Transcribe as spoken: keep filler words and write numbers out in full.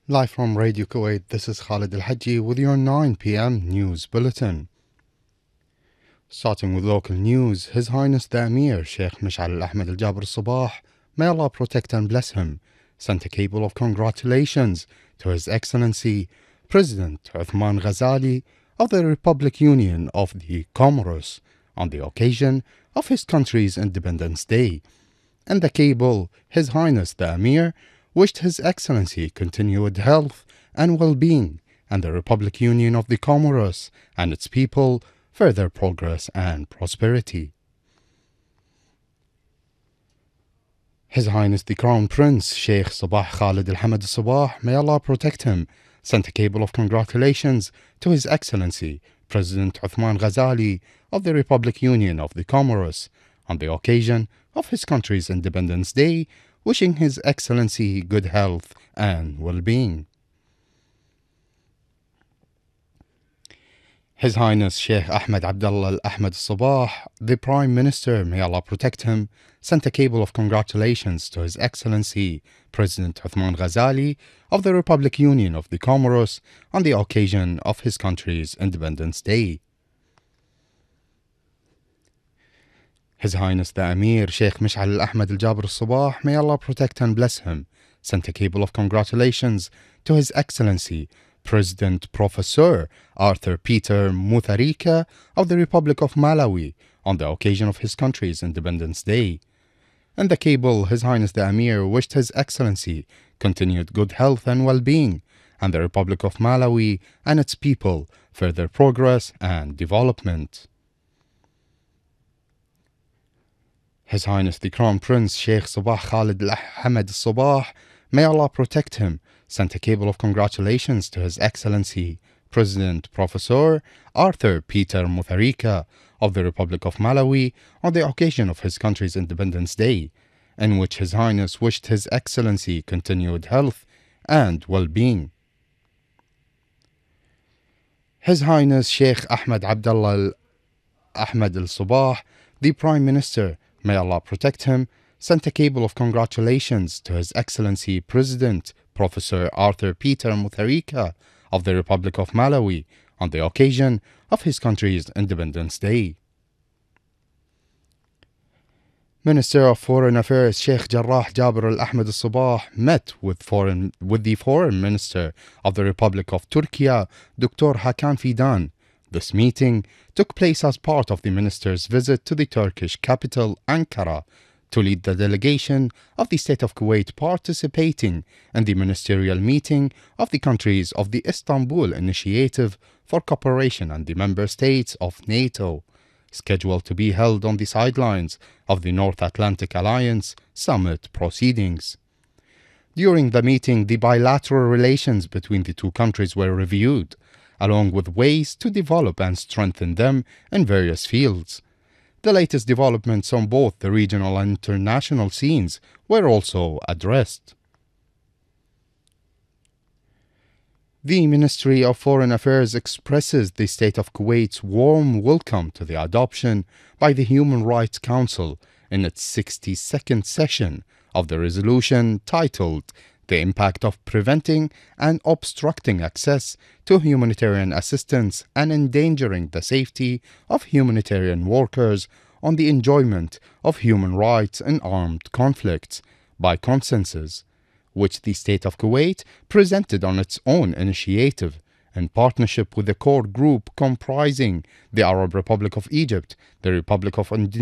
Live from Radio Kuwait, this is Khalid Al-Hajji with your nine p m news bulletin. Starting with local news, His Highness the Emir, Sheikh Mash'al Ahmed Al-Jaber Al-Sabah, may Allah protect and bless him, sent a cable of congratulations to His Excellency President Uthman Ghazali of the Republic Union of the Comoros on the occasion of his country's Independence Day. And the cable, His Highness the Emir, wished His Excellency continued health and well-being, and the Republic Union of the Comoros and its people further progress and prosperity. His Highness the Crown Prince Sheikh Sabah Khalid Al-Hamad Al-Sabah, may Allah protect him, sent a cable of congratulations to His Excellency President Uthman Ghazali of the Republic Union of the Comoros on the occasion of his country's Independence Day, wishing His Excellency good health and well-being. His Highness Sheikh Ahmed Abdullah Al-Ahmed Al-Sabah, the Prime Minister, may Allah protect him, sent a cable of congratulations to His Excellency President Uthman Ghazali of the Republic Union of the Comoros on the occasion of his country's Independence Day. His Highness the Emir, Sheikh Mash'al Ahmed Al-Jaber Al-Sabah, may Allah protect and bless him, sent a cable of congratulations to His Excellency President Professor Arthur Peter Mutharika of the Republic of Malawi on the occasion of his country's Independence Day. And the cable, His Highness the Emir wished His Excellency continued good health and well-being, and the Republic of Malawi and its people further progress and development. His Highness the Crown Prince Sheikh Sabah Khalid Al-Hamad Al-Sabah, may Allah protect him, sent a cable of congratulations to His Excellency President Professor Arthur Peter Mutharika of the Republic of Malawi on the occasion of his country's Independence Day, in which His Highness wished His Excellency continued health and well-being. His Highness Sheikh Ahmed Abdullah Ahmed Al-Sabah, the Prime Minister, may Allah protect him, sent a cable of congratulations to His Excellency President Professor Arthur Peter Mutharika of the Republic of Malawi on the occasion of his country's Independence Day. Minister of Foreign Affairs Sheikh Jarrah Jaber Al-Ahmed Al-Sabah met with, foreign, with the Foreign Minister of the Republic of Turkey, Doctor Hakan Fidan. This meeting took place as part of the minister's visit to the Turkish capital, Ankara, to lead the delegation of the State of Kuwait participating in the ministerial meeting of the countries of the Istanbul Initiative for Cooperation and the member states of NATO, scheduled to be held on the sidelines of the North Atlantic Alliance summit proceedings. During the meeting, the bilateral relations between the two countries were reviewed, along with ways to develop and strengthen them in various fields. The latest developments on both the regional and international scenes were also addressed. The Ministry of Foreign Affairs expresses the State of Kuwait's warm welcome to the adoption by the Human Rights Council in its sixty-second session of the resolution titled The Impact of Preventing and Obstructing Access to Humanitarian Assistance and Endangering the Safety of Humanitarian Workers on the Enjoyment of Human Rights in Armed Conflicts by Consensus, which the State of Kuwait presented on its own initiative in partnership with a core group comprising the Arab Republic of Egypt, the Republic of